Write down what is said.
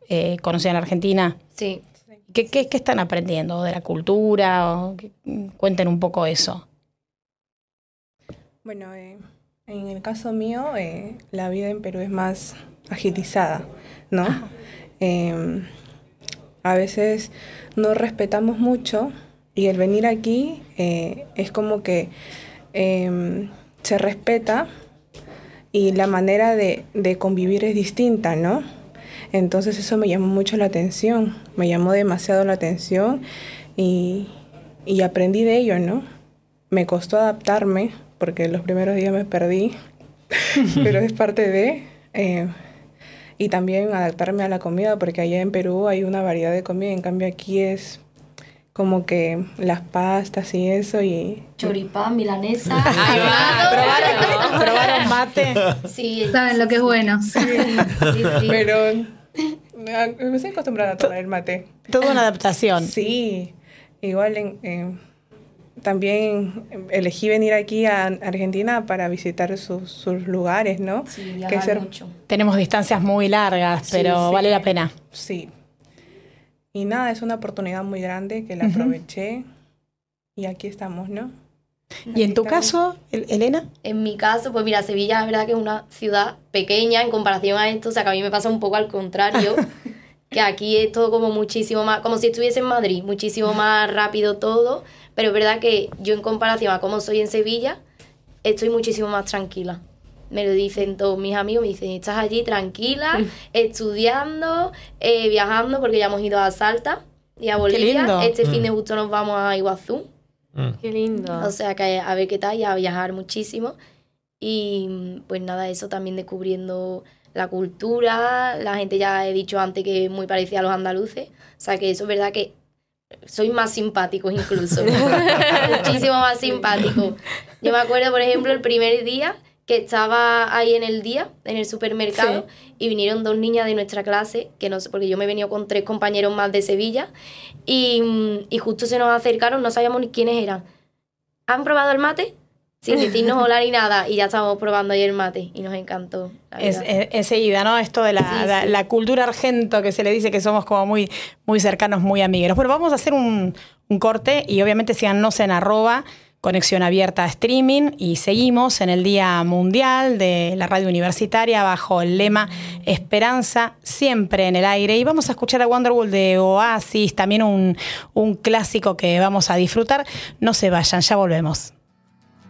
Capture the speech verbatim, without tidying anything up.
eh, conocían Argentina. Sí. ¿Qué, qué, ¿Qué están aprendiendo de la cultura? O, que, cuenten un poco eso. Bueno, eh, en el caso mío, eh, la vida en Perú es más agilizada, ¿no? Eh, a veces no respetamos mucho y el venir aquí eh, es como que eh, se respeta y la manera de, de convivir es distinta, ¿no? Entonces eso me llamó mucho la atención, me llamó demasiado la atención y, y aprendí de ello, ¿no? Me costó adaptarme porque los primeros días me perdí, pero es parte de... Eh, y también adaptarme a la comida, porque allá en Perú hay una variedad de comida, en cambio aquí es como que las pastas y eso y... Choripán, milanesa. Ahí va, ¿probaron, ¿probaron mate? Sí. Saben lo que es bueno. Sí, Sí, sí. pero me estoy acostumbrada a tomar el mate. Toda una adaptación. Sí, igual en, eh, también elegí venir aquí a Argentina para visitar sus, sus lugares, ¿no? Sí, Que viajar ser- mucho. Tenemos distancias muy largas, pero Sí, sí. vale la pena. Sí. Y nada, es una oportunidad muy grande que la Ujú. aproveché y aquí estamos, ¿no? ¿Y en tu Aquí estamos. caso, El- Elena? En mi caso, pues mira, Sevilla es verdad que es una ciudad pequeña en comparación a esto, o sea que a mí me pasa un poco al contrario, que aquí es todo como muchísimo más, como si estuviese en Madrid, muchísimo más rápido todo, pero es verdad que yo en comparación a cómo soy en Sevilla, estoy muchísimo más tranquila. Me lo dicen todos mis amigos, me dicen, estás allí tranquila, estudiando, eh, viajando, porque ya hemos ido a Salta y a Bolivia. lindo. Este fin de Mm. justo nos vamos a Iguazú. Mm. Qué lindo. O sea que a ver qué tal y a viajar muchísimo. Y pues nada, eso también descubriendo la cultura. La gente ya he dicho antes que es muy parecida a los andaluces. O sea que eso es verdad que soy más simpáticos incluso. Muchísimo más simpáticos. Yo me acuerdo, por ejemplo, el primer día que estaba ahí en el día, en el supermercado, y vinieron dos niñas de nuestra clase, que no sé, porque yo me he venido con tres compañeros más de Sevilla, y, y justo se nos acercaron, no sabíamos ni quiénes eran. ¿Han probado el mate? Sin decirnos hola ni nada, y ya estábamos probando ahí el mate, y nos encantó, la Es, verdad. es- enseguida, ¿no? Esto de la, Sí, la, sí. la cultura argento, que se le dice que somos como muy, muy cercanos, muy amigueros. Bueno, vamos a hacer un, un corte y obviamente síganos en arroba Conexión Abierta Streaming y seguimos en el Día Mundial de la Radio Universitaria bajo el lema Esperanza siempre en el aire. Y vamos a escuchar a Wonderwall de Oasis, también un, un clásico que vamos a disfrutar. No se vayan, ya volvemos.